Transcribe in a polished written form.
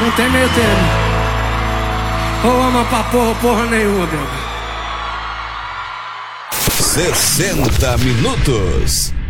não tem meio termo. Ou ama pra porra nenhuma, bebê. 60 minutos.